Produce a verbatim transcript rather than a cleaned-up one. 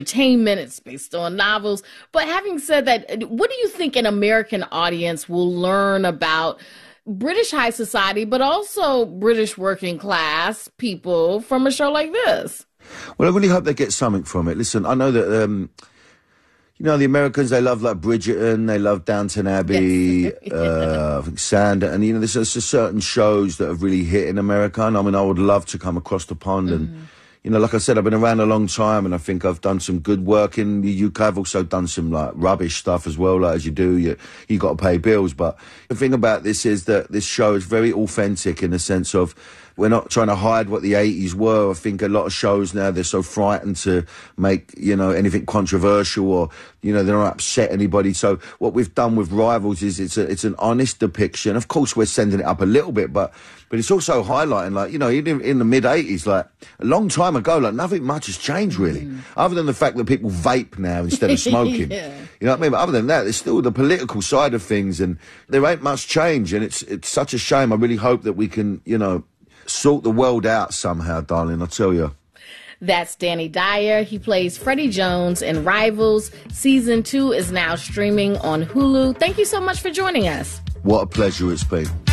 entertainment. It's based on novels. But having said that, what do you think an American audience will learn about British high society, but also British working class people from a show like this? Well, I really hope they get something from it. Listen, I know that, um, you know, the Americans, they love like Bridgerton, they love Downton Abbey, yes. uh, I think Sand, and, you know, there's, there's certain shows that have really hit in America. And I mean, I would love to come across the pond mm-hmm. and, you know, like I said, I've been around a long time and I think I've done some good work in the U K. I've also done some, like, rubbish stuff as well, like, as you do. You, you got to pay bills. But the thing about this is that this show is very authentic in the sense of we're not trying to hide what the eighties were. I think a lot of shows now, they're so frightened to make, you know, anything controversial or, you know, they don't upset anybody. So what we've done with Rivals is it's a, it's an honest depiction. Of course, we're sending it up a little bit, but but it's also highlighting, like, you know, even in the mid-eighties, like, a long time ago, like, nothing much has changed, really. Mm. Other than the fact that people vape now instead of smoking. yeah. You know what I mean? But other than that, there's still the political side of things, and there ain't much change, and it's it's such a shame. I really hope that we can, you know, sort the world out somehow, darling, I tell you. That's Danny Dyer. He plays Freddie Jones in Rivals. Season two is now streaming on Hulu. Thank you so much for joining us. What a pleasure it's been.